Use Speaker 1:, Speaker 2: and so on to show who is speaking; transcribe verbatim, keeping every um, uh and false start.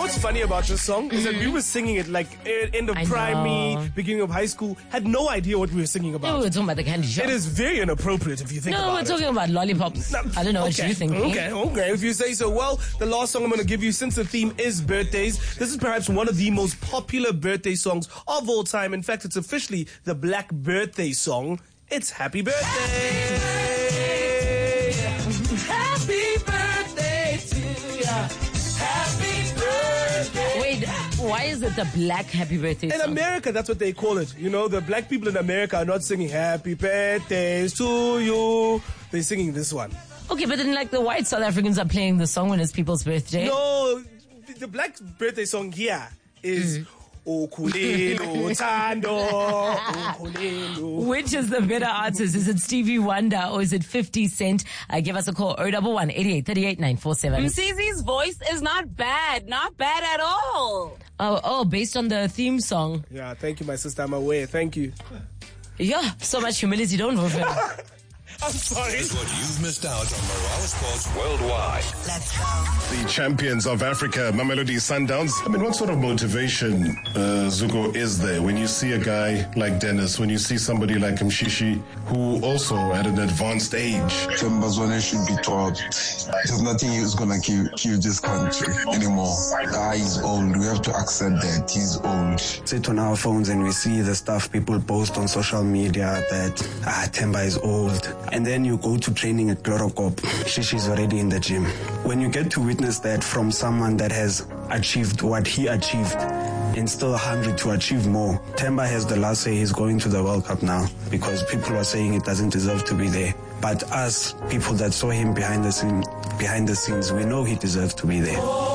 Speaker 1: what's funny about this song is that we were singing it like end of
Speaker 2: I
Speaker 1: primary,
Speaker 2: know.
Speaker 1: beginning of high school, had no idea what we were singing
Speaker 2: No,
Speaker 1: about.
Speaker 2: we're talking about the candy shop.
Speaker 1: It is very inappropriate if you think
Speaker 2: no,
Speaker 1: about
Speaker 2: we're
Speaker 1: it.
Speaker 2: talking about lollipops.
Speaker 1: No,
Speaker 2: I don't know what
Speaker 1: okay,
Speaker 2: you think.
Speaker 1: Okay, okay, if you say so. Well, the last song I'm going to give you, since the theme is birthdays, this is perhaps one of the most popular birthday songs of all time. In fact, it's officially the Black birthday song. It's Happy Birthday! Happy birthday to ya! Happy birthday!
Speaker 2: Wait, why is it the Black Happy Birthday
Speaker 1: In
Speaker 2: song?
Speaker 1: America, that's what they call it. You know, the black people in America are not singing Happy Birthdays to you. They're singing this one.
Speaker 2: Okay, but then like the white South Africans are playing the song when it's people's birthday.
Speaker 1: No, the black birthday song here is Okulelo Tando, Okulelo.
Speaker 2: Which is the better artist? Is it Stevie Wonder or is it fifty Cent? Uh, give us a call, oh one one, eighty-eight, thirty-eight, nine four seven.
Speaker 3: Msizi's voice is not bad. Not bad at all.
Speaker 2: Oh, oh, based on the theme song.
Speaker 1: Yeah, thank you, my sister. I'm aware. Thank you.
Speaker 2: Yeah, so much humility, don't vote for him.
Speaker 1: I'm sorry.
Speaker 4: Here's what you've missed out on Morale Sports Worldwide.
Speaker 2: Let's go.
Speaker 5: The champions of Africa, Mamelodi Sundowns. I mean, what sort of motivation, uh, Zuko, is there when you see a guy like Dennis, when you see somebody like Mshishi, who also at an advanced age?
Speaker 6: Tembazwane should be taught. There's nothing he's gonna kill, kill this country anymore. Ah, he's old. We have to accept that he's old.
Speaker 7: Sit on our phones and we see the stuff people post on social media that ah, Temba is old. And then you go to training at Glorokop. Shishi's already in the gym. When you get to witness that from someone that has achieved what he achieved and still hungry to achieve more, Temba has the last say. He's going to the World Cup now because people are saying it doesn't deserve to be there. But us, people that saw him behind the scene, behind the scenes, we know he deserves to be there.